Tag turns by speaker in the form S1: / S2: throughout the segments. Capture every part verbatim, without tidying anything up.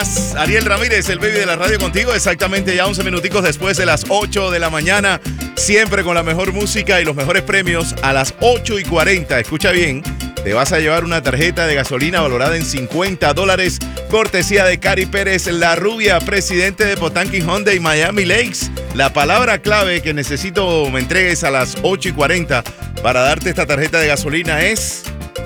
S1: Ariel Ramírez, el baby de la radio contigo, exactamente ya once minuticos después de las ocho de la mañana, siempre con la mejor música y los mejores premios a las ocho y cuarenta. Escucha bien, te vas a llevar una tarjeta de gasolina valorada en cincuenta dólares, cortesía de Cari Pérez, la rubia, presidente de Potanqui Hyundai Miami Lakes. La palabra clave que necesito me entregues a las ocho y cuarenta para darte esta tarjeta de gasolina es...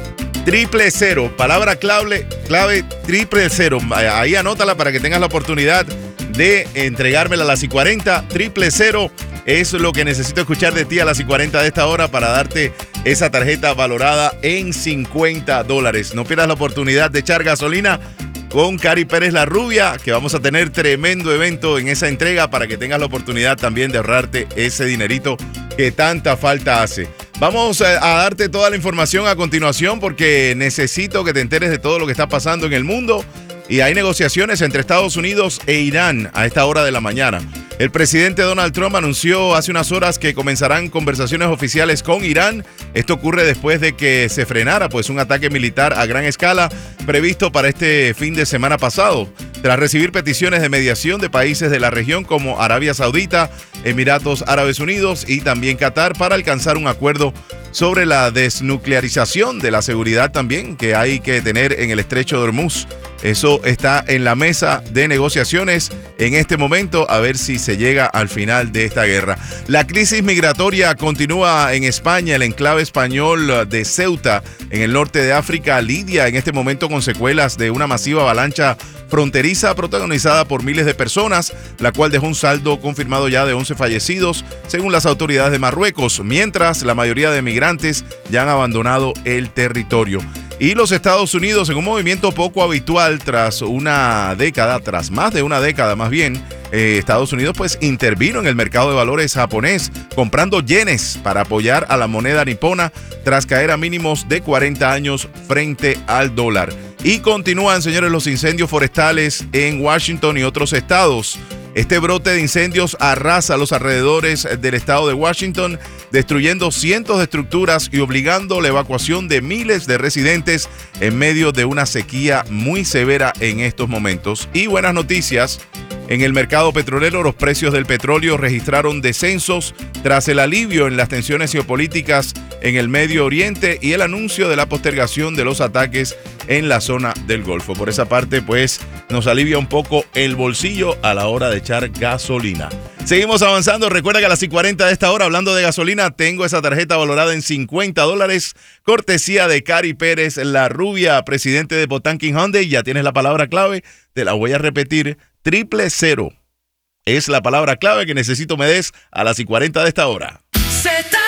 S1: Triple cero, palabra clave, clave triple cero. Ahí anótala para que tengas la oportunidad de entregármela a las y cuarenta. Triple cero es lo que necesito escuchar de ti a las y cuarenta de esta hora para darte esa tarjeta valorada en cincuenta dólares. No pierdas la oportunidad de echar gasolina con Cari Pérez la rubia, que vamos a tener tremendo evento en esa entrega para que tengas la oportunidad también de ahorrarte ese dinerito que tanta falta hace. Vamos a, a darte toda la información a continuación porque necesito que te enteres de todo lo que está pasando en el mundo y hay negociaciones entre Estados Unidos e Irán a esta hora de la mañana. El presidente Donald Trump anunció hace unas horas que comenzarán conversaciones oficiales con Irán. Esto ocurre después de que se frenara pues un ataque militar a gran escala previsto para este fin de semana pasado, tras recibir peticiones de mediación de países de la región como Arabia Saudita, Emiratos Árabes Unidos y también Qatar para alcanzar un acuerdo sobre la desnuclearización de la seguridad también que hay que tener en el estrecho de Hormuz. Eso está en la mesa de negociaciones en este momento, a ver si se llega al final de esta guerra. La crisis migratoria continúa en España. El enclave español de Ceuta, en el norte de África, lidia en este momento con secuelas de una masiva avalancha fronteriza protagonizada por miles de personas, la cual dejó un saldo confirmado ya de once fallecidos, según las autoridades de Marruecos, mientras la mayoría de migrantes ya han abandonado el territorio. Y los Estados Unidos, en un movimiento poco habitual tras una década, tras más de una década más bien, eh, Estados Unidos pues intervino en el mercado de valores japonés comprando yenes para apoyar a la moneda nipona tras caer a mínimos de cuarenta años frente al dólar. Y continúan, señores, los incendios forestales en Washington y otros estados. Este brote de incendios arrasa los alrededores del estado de Washington, destruyendo cientos de estructuras y obligando la evacuación de miles de residentes en medio de una sequía muy severa en estos momentos. Y buenas noticias, en el mercado petrolero los precios del petróleo registraron descensos tras el alivio en las tensiones geopolíticas en el Medio Oriente y el anuncio de la postergación de los ataques en la zona del Golfo. Por esa parte, pues, nos alivia un poco el bolsillo a la hora de echar gasolina. Seguimos avanzando. Recuerda que a las y cuarenta de esta hora, hablando de gasolina, tengo esa tarjeta valorada en cincuenta dólares, cortesía de Cari Pérez, la rubia, presidente de Potanqui Hyundai. Ya tienes la palabra clave, te la voy a repetir, triple cero. Es la palabra clave que necesito me des a las y cuarenta de esta hora.